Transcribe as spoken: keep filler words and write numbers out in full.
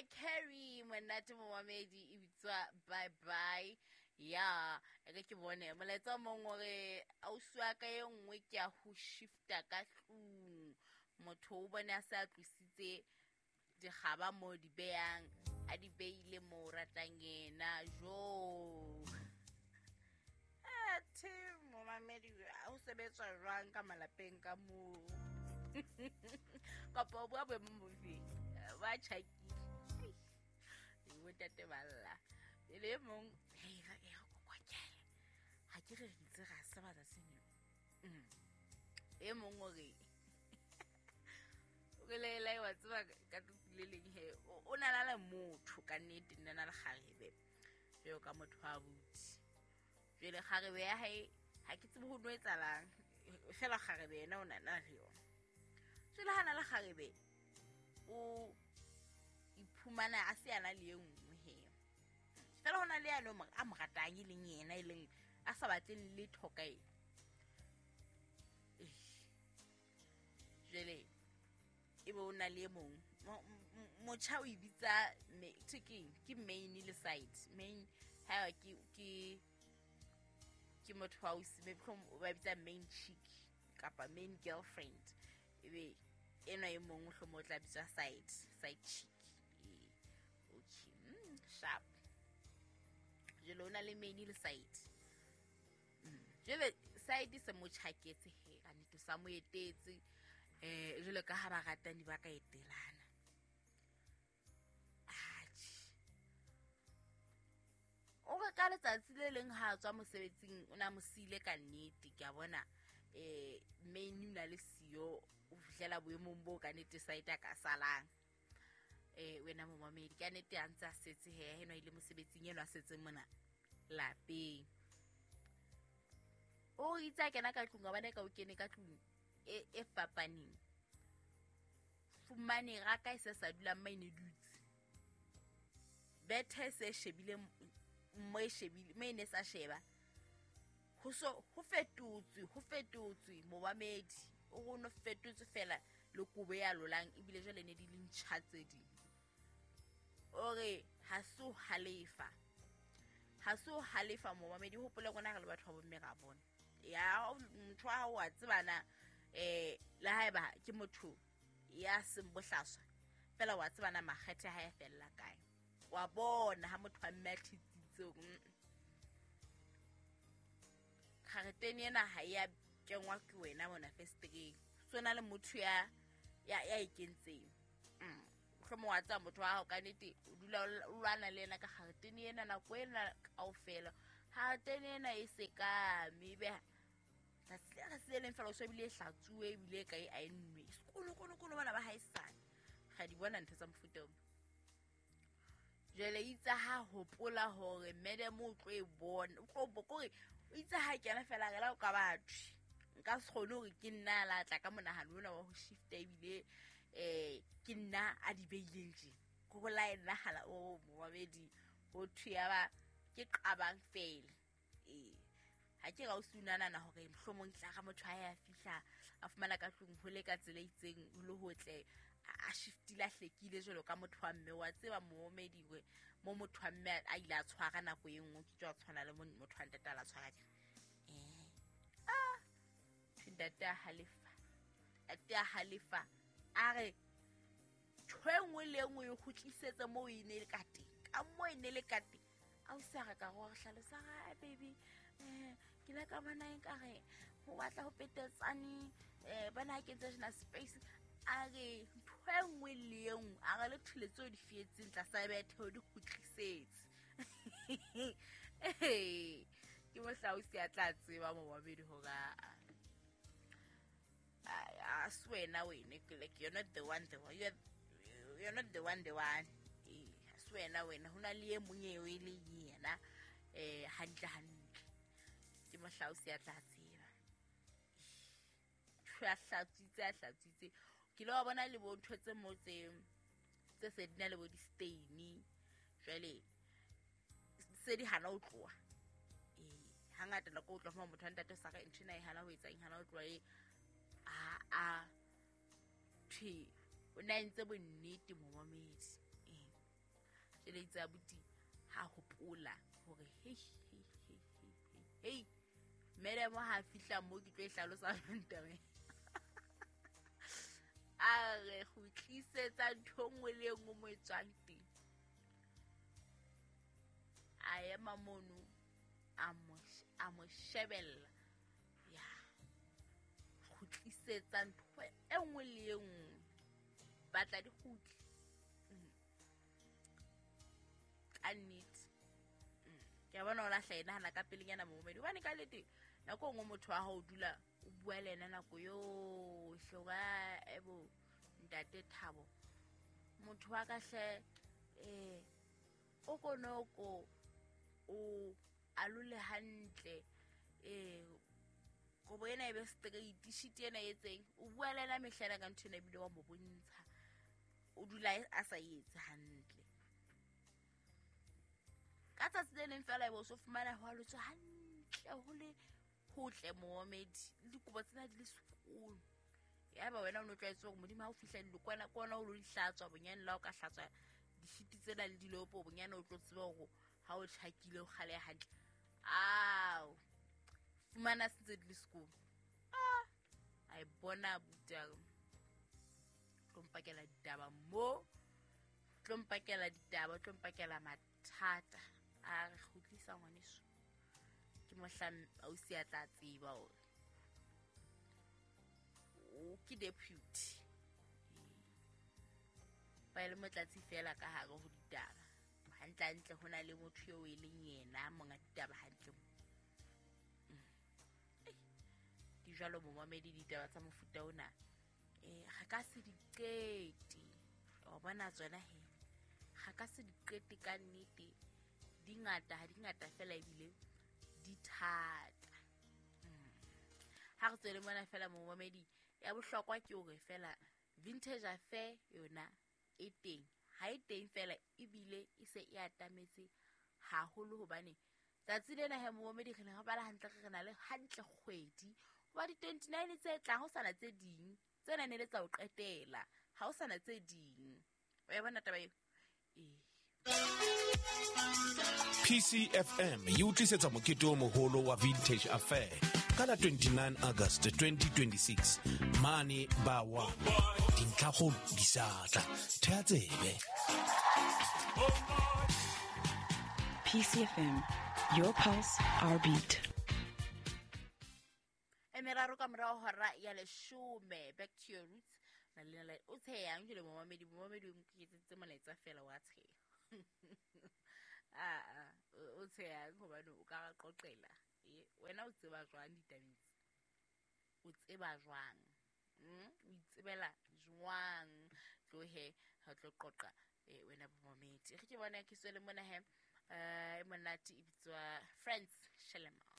Carrie monate momamedi e bitswa bye bye ya eke ke bone moletsa mongwe re a uswa ka e nngwe ke a ho shifta ka tlung motho o bone a sa tlositse di gaba mo di beyang a di beile mo ratang yena jo a the momamedi a o sebetsa jwang ka malapeng ka mo kapo bua bo mo mofi ba chaki o tate balla le mong hey ga e go kwakela ha ke re ditse ga se ba tsa senyo mm e mong o re o le le wa tswa ka tuleleng he o na la le motho ka nnete nna na le garebe yo ka motho a butsi jele garebe ya hae ha ke tsebe ho no etsalang fela garebe yena o na na le yona jele hana le garebe o iphumana a se yana le engwe he fela hona le yana mo a mogatang ile yena ile a sa batleng le thokae jele e bo na le mong mo cha o ibitsa me taking ke main le side main ha ke ke ke motho wa o se me from o ba bitsa main chick kapa main girlfriend ebe ena e mong o hlomo tla bitsa side side chick okay mm, sharp jelo na le main le side mm jelo side se mo tshaketse he ka nito sa mo etetse eh jelo ka ha ba ratani ba ka etelana achi o ka ka letsatsi le leng ha tswa mosebetsing o na mosile ka nnete ke a bona eh main una le sio o fihlela boemong bo ka nete side ka salang eh wena mo mamedi ka nete a ntse a setse he he no ile mosebetsing eno a setse mona lapeng o itsa kena ka tlung ba ne ka o kene ka tlung e e fapaneng fumane ga ka se sa dula maine dutse bethe se shebile mo e shebile me ne sa sheba ho so ho fetotswe ho fetotswe mo mamedi o go no fetotswe fela le kobe ya lolang ibile jale ne di lintshetse di ore ha so halefa ha so halefa mo mamedi ho pole gona ga le batho ba bomme ga bona ya motho a wa tsebana eh la haeba ke motho ya sembohlaswa fela wa tsebana magethe ha ya fella kae wa bona ha motho a mmathitsitse khareteni ena ha ya kenwa ke wena mona festering so na le motho ya ya ya ikentseng mm khomo wa tsa motho wa ka nete o dula o lwana le ena ka khareteni ena na ko ena kaofela khareteni ena e se ka mebe ta tsela se le fela o so bile hlatsuwe bile ka e a nnwe sekolo kono kono bana ba haisana ga di bona ntse tsa mfutong jele itsa ha hopola hore madam o tlo e bona o tlo bokore o itsa ha kena fela ga la o ka batho nka se kgone hore ke nna la tla ka monahano ona wa ho shifta ebile eh ke nna a di beileng je go go la ena hala o moabedi ho thuya ba ke qabang fela eh ha ke ga o sunana na hore mhlomong tla ga motho a ya fihla a fumana ka tlung ho le ka tsela itseng o le hotle a shiftile a hlekile jelo ka motho wa mme wa tseba moomediwe mo motho wa mme a ile a tshwara nako e nngwe ke tswa tshwana le motho wa ntata la tshwara eh ah tindata halifa atia halifa are tshwengwe le ngwe yo khutlisetse mo e ne le ka teng ka mo e ne le ka teng a o sega ka go hlalosa ga baby eh ke la ka bana en ka re ho batla ho petetsane eh bana ke tsena space are tshwengwe le ngwe a ga le thuletso di fietseng tla sa bethe o di khutlisetse eh ke mo hla o se atla tseba mo babedi ho ga I swear now we like you're not the one the one you're you're not the one the one I swear now when hona le emunye o ile yena eh hantle hantle ke mo hla o se atla tseba tshwa hlatsitse hlatsitse ke lo bona le bo ntwetse mo tse tse se dina le bo di stain jwale se di hana o tloa eh hangata la go tloa mo motho ntate sa ka nthina e hana ho etsa eng hana o tloa e a a thi o na ntse bo nnete mo mamedi eh jele itse abuti ha hopola hore hey hey hey hey hey mere mo ha fihla mo ke tlo e hlalosa ntame a re go tlisetsa thongwe le ngwe mo etsang teng a ema mono a mo a mo shebella ya go tlisetsa ntho e nngwe le nngwe batla di khutli annit ke bona ola hlaina hana ka pelenyana mo momedi bane ka lete nako ngwe motho wa ho dula o bua le ena nako yo hloga ebo ntate Thabo motho wa ka hle eh o konoko o alule hantle eh go bona ebe straight shit ena etseng o bua le ena mehlala ka ntshena bile wa mo bontsha o dula a sa yetse hantle ka tsatsi le leng fela ebo so fumana ho alotse hantle ho le hotle moomedi le kuba tsena di le sekolo ya ba wena o no tlwaetse go modimo ha o fihla le kwana kwana o lo dihlatswa bonyane la o ka hlatswa di shiti tsena le dilopo bonyane o tlo tseba go ha o tshakile o khale hantle aw fumana sitse di le sekolo ah ai bona buta tlompakela ditaba mo tlompakela ditaba tlompakela mathata a re khutlisa ngwaneso ke mohlang o se a tla tseba o o ke deputy ba ile motlatsi fela ka hare ho ditaba hantla ntle hona le motho yo e leng yena monga ditaba hantle di jalo mo mamedi ditaba tsa mofuta ona eh ga ka se diqeti o bona tsona he ga ka se diqeti ka nnete di ngata ha di ngata fela ebile di thata ha re tswele mona fela mo mamedi ya bohlokwa ke hore fela vintage affair yona e teng ha e teng fela ebile e se e atametse haholo hobane tsatsi lena he mo mamedi re ne re bala hantle re na le hantle kgwedi ba di twenty-nine tse tlang ho sana tse ding tsena ne le tsa o qetela ha o sana tse ding wa bona taba e eh P C F M you tlisetsa mokete o moholo wa Vintage Affair ka la twenty-nine August twenty twenty-six mane ba wa dintlhago disatla thea tsebe P C F M, your pulse, our beat. Emeraro kamera hora ya leshome back to your roots na lena la o tsheang jule mo mamedi mo mamedi o nkitsetse molaetsa fela wa tshe ah ah o tsheang go bana o ka qoqela e wena o tseba jwang ditabitsi o tseba jwang mm o itsebela jwang tlohe ha tlo qoqa e wena bo mamedi re ke bona ke swele mona he eh monate e bitswa friends shalom